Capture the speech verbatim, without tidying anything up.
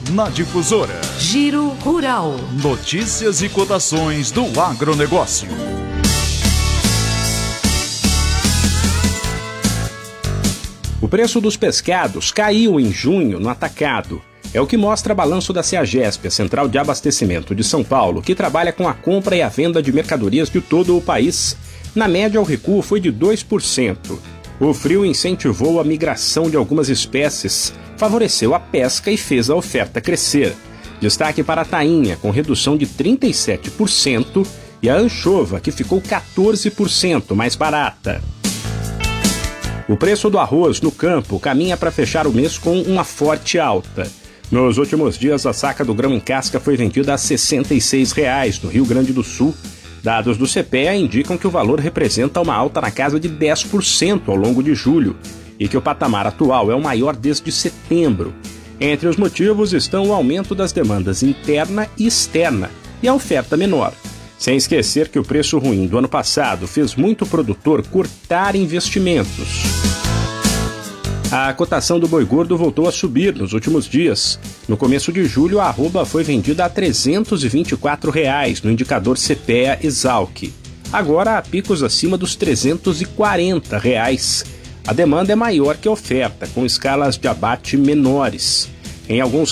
na Difusora. Giro Rural. Notícias e cotações do agronegócio. O preço dos pescados caiu em junho no atacado. É o que mostra balanço da CEAGESP, a Central de Abastecimento de São Paulo, que trabalha com a compra e a venda de mercadorias de todo o país. Na média, o recuo foi de dois por cento. O frio incentivou a migração de algumas espécies, favoreceu a pesca e fez a oferta crescer. Destaque para a tainha, com redução de trinta e sete por cento, e a anchova, que ficou quatorze por cento mais barata. O preço do arroz no campo caminha para fechar o mês com uma forte alta. Nos últimos dias, a saca do grão em casca foi vendida a sessenta e seis reais no Rio Grande do Sul. Dados do C P E A indicam que o valor representa uma alta na casa de dez por cento ao longo de julho e que o patamar atual é o maior desde setembro. Entre os motivos estão o aumento das demandas interna e externa e a oferta menor. Sem esquecer que o preço ruim do ano passado fez muito produtor cortar investimentos. A cotação do boi gordo voltou a subir nos últimos dias. No começo de julho, a arroba foi vendida a trezentos e vinte e quatro reais no indicador C P E A Exalc. Agora há picos acima dos trezentos e quarenta reais. A demanda é maior que a oferta, com escalas de abate menores. Em alguns